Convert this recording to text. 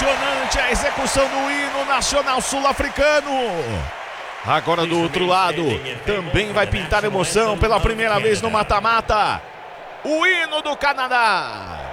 Emocionante a execução do hino nacional sul-africano. Agora do outro lado, também vai pintar emoção pela primeira vez no mata-mata. O hino do Canadá.